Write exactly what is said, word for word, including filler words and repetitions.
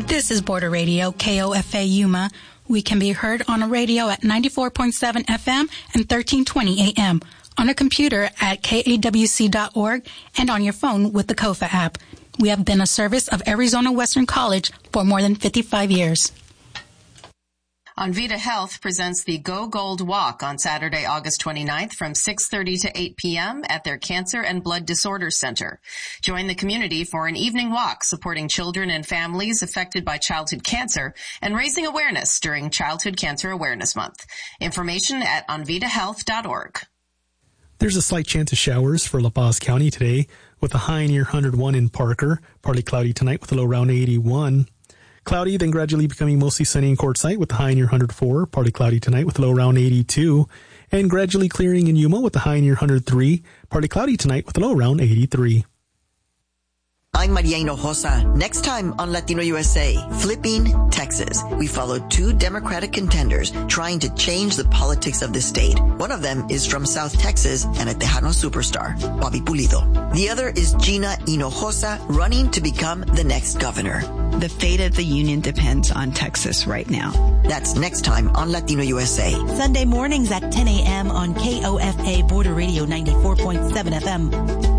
This is Border Radio, K O F A Yuma. We can be heard on a radio at ninety-four point seven F M and thirteen twenty A M, on a computer at K A W C dot org, and on your phone with the KOFA app. We have been a service of Arizona Western College for more than fifty-five years. Envita Health presents the Go Gold Walk on Saturday, August twenty-ninth from six thirty to eight p.m. at their Cancer and Blood Disorders Center. Join the community for an evening walk supporting children and families affected by childhood cancer and raising awareness during Childhood Cancer Awareness Month. Information at envita health dot org. There's a slight chance of showers for La Paz County today, with a high near one hundred one in Parker, partly cloudy tonight with a low around eighty-one. Cloudy, then gradually becoming mostly sunny in Quartzsite with a high near one hundred four, partly cloudy tonight with a low around eighty-two, and gradually clearing in Yuma with a high near one hundred three, partly cloudy tonight with a low around eighty-three. I'm Maria Hinojosa. Next time on Latino U S A, Flipping Texas. We follow two Democratic contenders trying to change the politics of the state. One of them is from South Texas and a Tejano superstar, Bobby Pulido. The other is Gina Hinojosa, running to become the next governor. The fate of the union depends on Texas right now. That's next time on Latino U S A. Sunday mornings at ten A M on K O F A Border Radio ninety-four point seven F M.